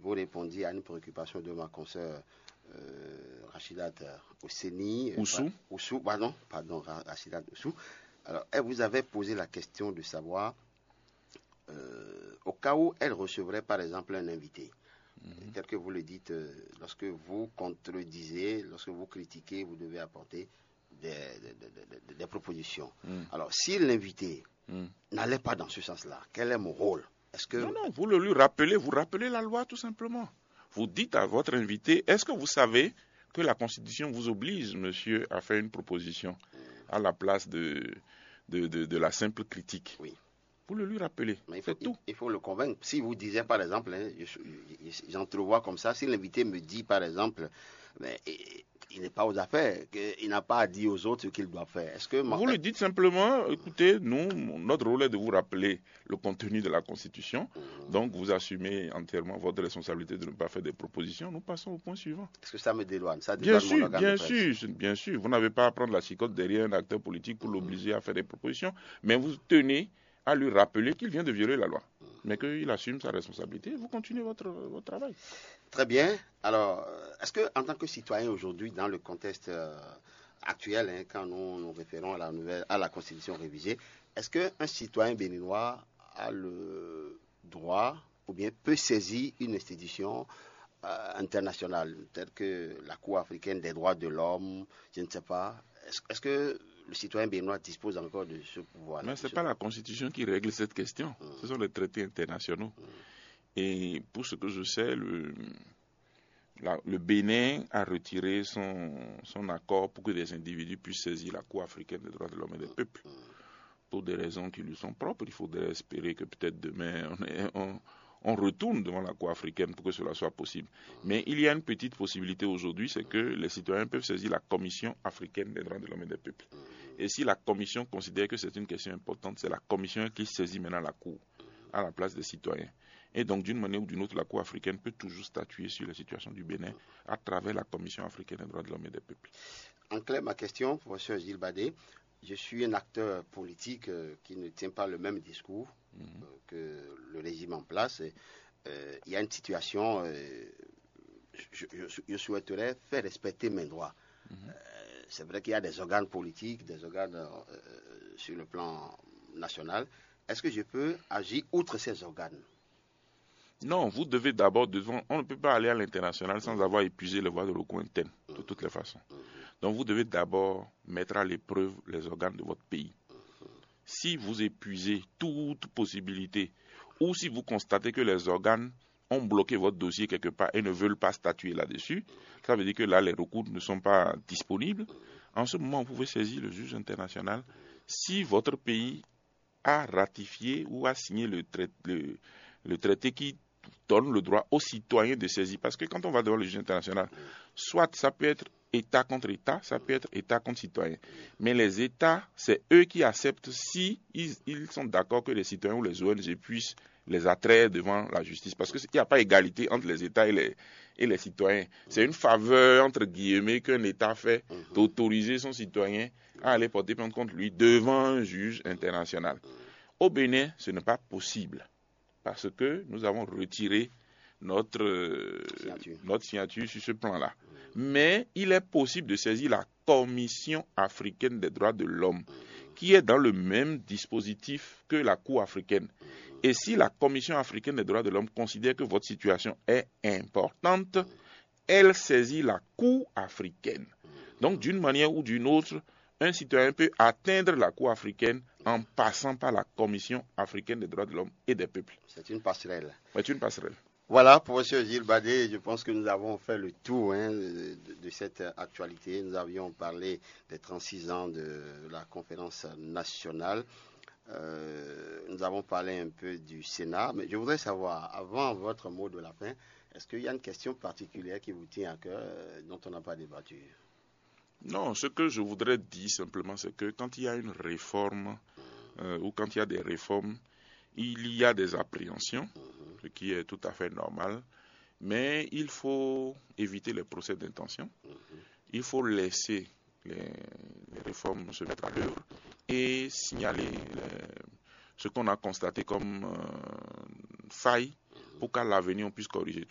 vous répondiez à une préoccupation de ma consoeur Rachidat Osseni. Oussou, pardon, Rachidat Oussou. Alors, elle vous avait posé la question de savoir, au cas où elle recevrait par exemple un invité, tel que vous le dites, lorsque vous contredisez, lorsque vous critiquez, vous devez apporter des propositions. Alors, si l'invité n'allait pas dans ce sens-là, quel est mon rôle? Non, vous le lui rappelez, vous rappelez la loi tout simplement. Vous dites à votre invité, est-ce que vous savez que la Constitution vous oblige, monsieur, à faire une proposition à la place de la simple critique? Oui. Vous le lui rappelez. Mais il faut le convaincre. Si vous disiez par exemple, j'entrevois comme ça, si l'invité me dit par exemple, mais il n'est pas aux affaires, qu'il n'a pas à dire aux autres ce qu'il doit faire. Vous lui dites simplement, écoutez, notre rôle est de vous rappeler le contenu de la Constitution. Donc vous assumez entièrement votre responsabilité de ne pas faire des propositions. Nous passons au point suivant. Est-ce que ça me dédouane? Bien sûr. Vous n'avez pas à prendre la chicotte derrière un acteur politique pour l'obliger à faire des propositions, mais vous tenez à lui rappeler qu'il vient de violer la loi, mais qu'il assume sa responsabilité et vous continuez votre travail. Très bien. Alors, est-ce qu'en tant que citoyen aujourd'hui, dans le contexte actuel, quand nous nous référons à la Constitution révisée, est-ce qu'un citoyen béninois a le droit ou bien peut saisir une institution internationale, telle que la Cour africaine des droits de l'homme, je ne sais pas. Est-ce que le citoyen béninois dispose encore de ce pouvoir? Mais ce n'est pas la Constitution qui règle cette question. Ce sont les traités internationaux. Et pour ce que je sais, le Bénin a retiré son accord pour que des individus puissent saisir la Cour africaine des droits de l'homme et des peuples. Pour des raisons qui lui sont propres, il faudrait espérer que peut-être demain on retourne devant la Cour africaine pour que cela soit possible. Mais il y a une petite possibilité aujourd'hui, c'est que les citoyens peuvent saisir la Commission africaine des droits de l'homme et des peuples. Et si la Commission considère que c'est une question importante, c'est la Commission qui saisit maintenant la Cour à la place des citoyens. Et donc, d'une manière ou d'une autre, la Cour africaine peut toujours statuer sur la situation du Bénin à travers la Commission africaine des droits de l'homme et des peuples. En clair, ma question, professeur Gilles Badé, je suis un acteur politique qui ne tient pas le même discours que le régime en place. Il y a une situation, je souhaiterais faire respecter mes droits. C'est vrai qu'il y a des organes politiques, des organes sur le plan national. Est-ce que je peux agir outre ces organes? Non, vous devez d'abord, on ne peut pas aller à l'international sans avoir épuisé les voies de recours internes, de toutes les façons. Donc vous devez d'abord mettre à l'épreuve les organes de votre pays. Si vous épuisez toute possibilité, ou si vous constatez que les organes ont bloqué votre dossier quelque part et ne veulent pas statuer là-dessus, ça veut dire que là, les recours ne sont pas disponibles. En ce moment, vous pouvez saisir le juge international si votre pays a ratifié ou a signé le traité qui donne le droit aux citoyens de saisir. Parce que quand on va devant le juge international, soit ça peut être État contre État, ça peut être État contre citoyen. Mais les États, c'est eux qui acceptent si ils sont d'accord que les citoyens ou les ONG puissent les attraire devant la justice. Parce qu'il n'y a pas égalité entre les États et les citoyens. C'est une faveur, entre guillemets, qu'un État fait d'autoriser son citoyen à aller porter plainte contre lui devant un juge international. Au Bénin, ce n'est pas possible. Parce que nous avons retiré notre signature sur ce plan-là. Mais il est possible de saisir la Commission africaine des droits de l'homme, qui est dans le même dispositif que la Cour africaine. Et si la Commission africaine des droits de l'homme considère que votre situation est importante, elle saisit la Cour africaine. Donc, d'une manière ou d'une autre, un citoyen peut atteindre la Cour africaine en passant par la Commission africaine des droits de l'homme et des peuples. C'est une passerelle. C'est une passerelle. Voilà, professeur Gilles Badé, je pense que nous avons fait le tour de cette actualité. Nous avions parlé des 36 ans de la conférence nationale. Nous avons parlé un peu du Sénat, mais je voudrais savoir, avant votre mot de la fin, est-ce qu'il y a une question particulière qui vous tient à cœur dont on n'a pas débattu? Non, ce que je voudrais dire simplement, c'est que quand il y a une réforme ou quand il y a des réformes, il y a des appréhensions, ce qui est tout à fait normal, mais il faut éviter les procès d'intention. Il faut laisser les réformes se mettre à l'œuvre et signaler ce qu'on a constaté comme faille pour qu'à l'avenir on puisse corriger.